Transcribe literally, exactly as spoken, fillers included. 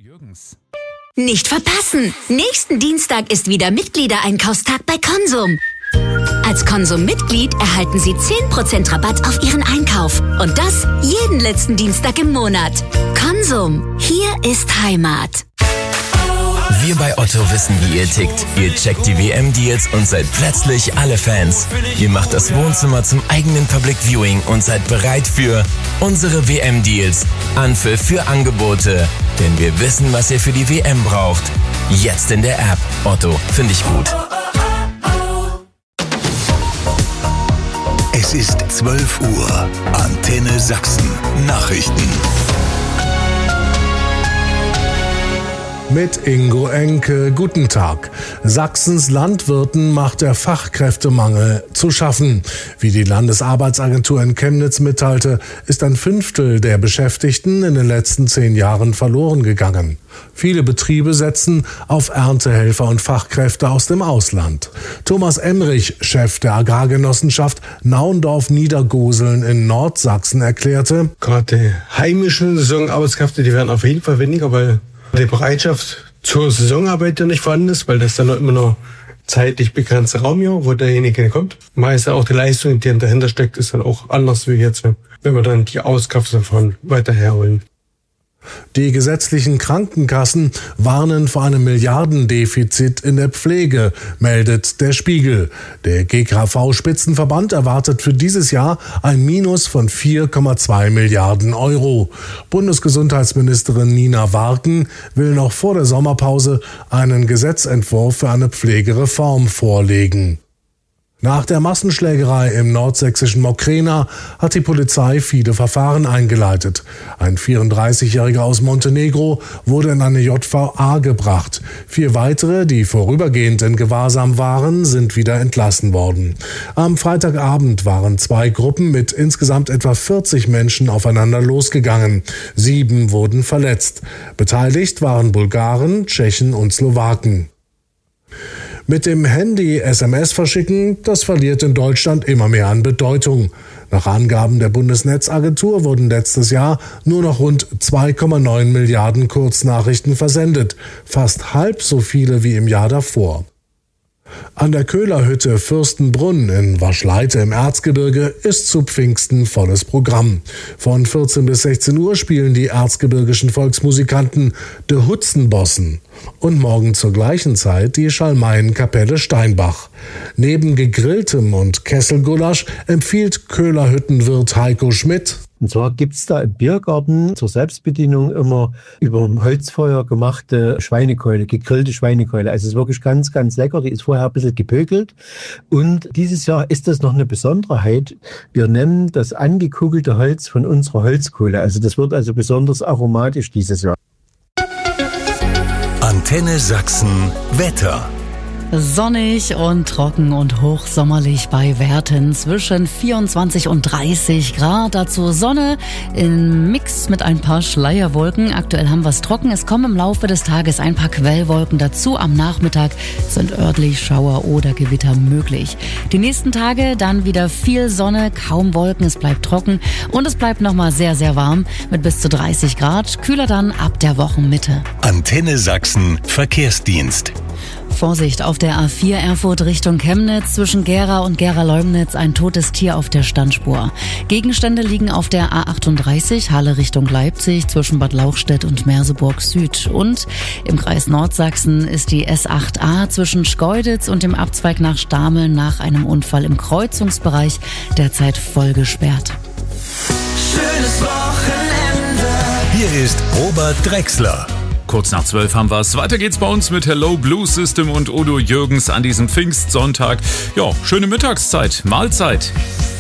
Jürgens. Nicht verpassen! Nächsten Dienstag ist wieder Mitgliedereinkaufstag bei Konsum. Als Konsum-Mitglied erhalten Sie zehn Prozent Rabatt auf Ihren Einkauf. Und das jeden letzten Dienstag im Monat. Konsum. Hier ist Heimat. Wir bei Otto wissen, wie ihr tickt. Ihr checkt die W M-Deals und seid plötzlich alle Fans. Ihr macht das Wohnzimmer zum eigenen Public Viewing und seid bereit für unsere W M-Deals. Anpfiff für Angebote. Denn wir wissen, was ihr für die W M braucht. Jetzt in der App. Otto, finde ich gut. Es ist zwölf Uhr. Antenne Sachsen. Nachrichten. Mit Ingo Enke, guten Tag. Sachsens Landwirten macht der Fachkräftemangel zu schaffen. Wie die Landesarbeitsagentur in Chemnitz mitteilte, ist ein Fünftel der Beschäftigten in den letzten zehn Jahren verloren gegangen. Viele Betriebe setzen auf Erntehelfer und Fachkräfte aus dem Ausland. Thomas Emrich, Chef der Agrargenossenschaft Naundorf-Niedergoseln in Nordsachsen, erklärte: Gerade die heimischen Saisonarbeitskräfte, die werden auf jeden Fall weniger, weil die Bereitschaft zur Saisonarbeit ja nicht vorhanden ist, weil das dann immer noch zeitlich begrenzter Raum hier, wo derjenige kommt. Meist auch die Leistung, die dahinter steckt, ist dann auch anders wie jetzt, wenn wir dann die Auskraft davon weiter herholen. Die gesetzlichen Krankenkassen warnen vor einem Milliardendefizit in der Pflege, meldet der Spiegel. Der G K V-Spitzenverband erwartet für dieses Jahr ein Minus von vier Komma zwei Milliarden Euro. Bundesgesundheitsministerin Nina Warken will noch vor der Sommerpause einen Gesetzentwurf für eine Pflegereform vorlegen. Nach der Massenschlägerei im nordsächsischen Mokrena hat die Polizei viele Verfahren eingeleitet. Ein vierunddreißigjähriger aus Montenegro wurde in eine J V A gebracht. Vier weitere, die vorübergehend in Gewahrsam waren, sind wieder entlassen worden. Am Freitagabend waren zwei Gruppen mit insgesamt etwa vierzig Menschen aufeinander losgegangen. Sieben wurden verletzt. Beteiligt waren Bulgaren, Tschechen und Slowaken. Mit dem Handy S M S verschicken, das verliert in Deutschland immer mehr an Bedeutung. Nach Angaben der Bundesnetzagentur wurden letztes Jahr nur noch rund zwei Komma neun Milliarden Kurznachrichten versendet, fast halb so viele wie im Jahr davor. An der Köhlerhütte Fürstenbrunn in Waschleite im Erzgebirge ist zu Pfingsten volles Programm. Von vierzehn bis sechzehn Uhr spielen die erzgebirgischen Volksmusikanten De Hutzenbossen und morgen zur gleichen Zeit die Schalmeienkapelle Steinbach. Neben gegrilltem und Kesselgulasch empfiehlt Köhlerhüttenwirt Heiko Schmidt: Und zwar gibt's da im Biergarten zur Selbstbedienung immer über dem Holzfeuer gemachte Schweinekeule, gegrillte Schweinekeule. Also es ist wirklich ganz, ganz lecker. Die ist vorher ein bisschen gepökelt. Und dieses Jahr ist das noch eine Besonderheit. Wir nennen das angekugelte Holz von unserer Holzkohle. Also das wird also besonders aromatisch dieses Jahr. Antenne Sachsen Wetter. Sonnig und trocken und hochsommerlich bei Werten zwischen vierundzwanzig und dreißig Grad. Dazu Sonne im Mix mit ein paar Schleierwolken. Aktuell haben wir es trocken. Es kommen im Laufe des Tages ein paar Quellwolken dazu. Am Nachmittag sind örtlich Schauer oder Gewitter möglich. Die nächsten Tage dann wieder viel Sonne, kaum Wolken. Es bleibt trocken und es bleibt nochmal sehr, sehr warm mit bis zu dreißig Grad. Kühler dann ab der Wochenmitte. Antenne Sachsen Verkehrsdienst. Vorsicht auf der A vier Erfurt Richtung Chemnitz, zwischen Gera und Gera-Leumnitz ein totes Tier auf der Standspur. Gegenstände liegen auf der A achtunddreißig Halle Richtung Leipzig zwischen Bad Lauchstädt und Merseburg Süd. Und im Kreis Nordsachsen ist die S acht A zwischen Schkeuditz und dem Abzweig nach Stameln nach einem Unfall im Kreuzungsbereich derzeit voll gesperrt. Schönes Wochenende. Hier ist Robert Drexler. Kurz nach zwölf haben wir es. Weiter geht's bei uns mit Hello Blue System und Udo Jürgens an diesem Pfingstsonntag. Ja, schöne Mittagszeit, Mahlzeit.